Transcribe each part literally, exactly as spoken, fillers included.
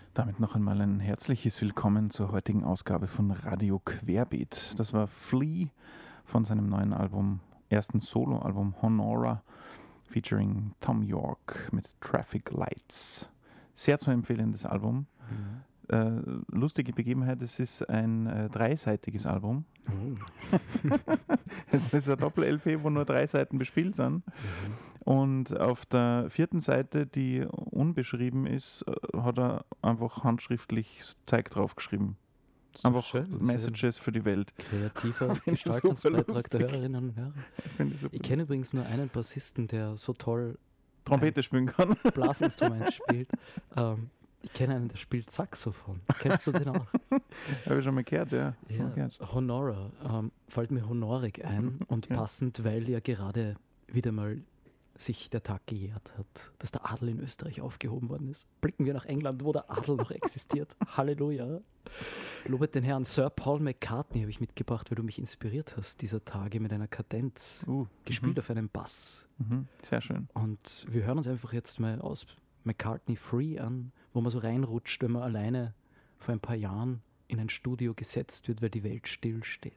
Damit noch einmal ein herzliches Willkommen zur heutigen Ausgabe von Radio Querbeet. Das war Flea von seinem neuen Album, ersten Soloalbum Honora, featuring Tom York mit Traffic Lights. Sehr zu empfehlendes Album. Mhm. Äh, lustige Begebenheit, es ist ein äh, dreiseitiges Album. Oh. Es ist ein Doppel-L P, wo nur drei Seiten bespielt sind. Mhm. Und auf der vierten Seite, die unbeschrieben ist, hat er einfach handschriftlich Zeug draufgeschrieben. Einfach schön. Messages für die Welt. Kreativer Gestaltungsbeitrag der Hörerinnen und Hörer. Ich, ich kenne übrigens nur einen Bassisten, der so toll Trompete spielen kann. Blasinstrument spielt. Ähm, ich kenne einen, der spielt Saxophon. Kennst du den auch? Habe ich schon mal gehört, ja. ja mal gehört. Honora, ähm, fällt mir honorig ein und okay. Passend, weil ja gerade wieder mal sich der Tag gejährt hat, dass der Adel in Österreich aufgehoben worden ist. Blicken wir nach England, wo der Adel noch existiert. Halleluja. Lobet den Herrn. Sir Paul McCartney habe ich mitgebracht, weil du mich inspiriert hast dieser Tage mit einer Kadenz, uh, gespielt m- auf einem Bass. Mhm, sehr schön. Und wir hören uns einfach jetzt mal aus McCartney Free an, wo man so reinrutscht, wenn man alleine vor ein paar Jahren in ein Studio gesetzt wird, weil die Welt stillsteht.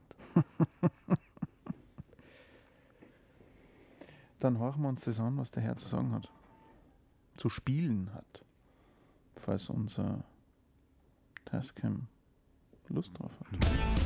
Dann horchen wir uns das an, was der Herr zu sagen hat. Zu spielen hat. Falls unser Tascam Lust drauf hat.